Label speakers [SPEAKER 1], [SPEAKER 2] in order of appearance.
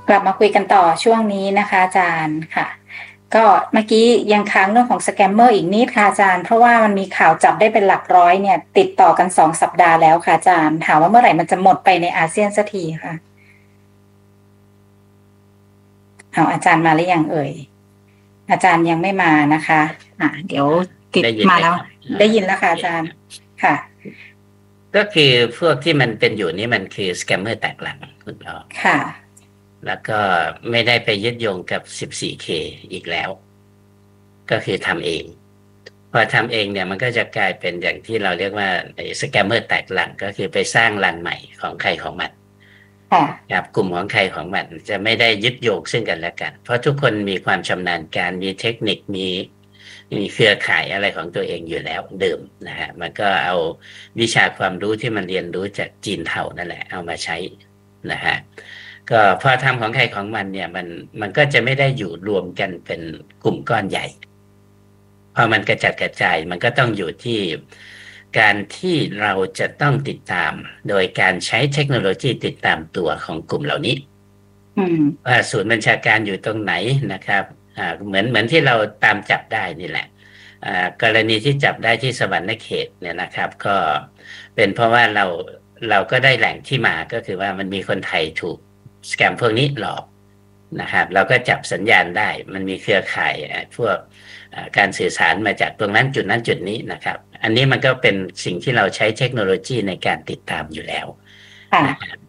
[SPEAKER 1] กลับมาคุยกันต่อช่วงนี้นะคะอาจารย์ค่ะก็เมื่อกี้ยังค้างเรื่องของสแกมเมอร์อีกนิดค่ะอาจารย์เพราะว่ามันมีข่าวจับได้เป็นหลักร้อยเนี่ยติดต่อกัน2 สัปดาห์แล้วค่ะอาจารย์ถามว่าเมื่อไหร่มันจะหมดไปในอาเซียนสักทีค่ะเอาอาจารย์มาหรือยังเอ่ยอาจารย์ยังไม่มานะคะเดี๋ยวติด
[SPEAKER 2] ได้ยินไหม
[SPEAKER 1] มาแล้ว
[SPEAKER 2] ครับ
[SPEAKER 1] ได้ยินแล้วค่ะอาจารย์ค่ะ
[SPEAKER 2] ก็คือพวกที่มันเป็นอยู่นี่มันคือสแกมเมอร์แตกหลังคุณพ่อ
[SPEAKER 1] ค่ะ
[SPEAKER 2] แล้วก็ไม่ได้ไปยึดโยงกับ 14K อีกแล้ว ก็คือทำเอง พอทำเองเนี่ยมันก็จะกลายเป็นอย่างที่เราเรียกว่าสแกมเมอร์แตกหลังก็คือไปสร้างรังใหม่ของใครของมัน
[SPEAKER 1] ค่ะ
[SPEAKER 2] ครับกลุ่มของใครของมันจะไม่ได้ยึดโยงซึ่งกันและกัน เพราะทุกคนมีความชำนาญการมีเทคนิคมีเครือข่ายอะไรของตัวเองอยู่แล้วเดิมนะฮะมันก็เอาวิชาความรู้ที่มันเรียนรู้จากจีนเถ่านั่นแหละเอามาใช้นะฮะก็พอทำของใครของมันเนี่ยมันก็จะไม่ได้อยู่รวมกันเป็นกลุ่มก้อนใหญ่พอมันกระจัดกระจายมันก็ต้องอยู่ที่การที่เราจะต้องติดตามโดยการใช้เทคโนโลยีติดตามตัวของกลุ่มเหล่านี้ว่าศูนย์บัญชาการอยู่ตรงไหนนะครับเหมือนที่เราตามจับได้นี่แหละกรณีที่จับได้ที่สวรรณเขตเนี่ยนะครับก็เป็นเพราะว่าเราก็ได้แหล่งที่มาก็คือว่ามันมีคนไทยถูกสแกมพวกนี้หลอกนะครับเราก็จับสัญญาณได้มันมีเครือข่ายพวกการสื่อสารมาจากตรงนั้นจุดนั้นจุดนี้นะครับอันนี้มันก็เป็นสิ่งที่เราใช้เทคโนโลยีในการติดตามอยู่แล้วนะครับ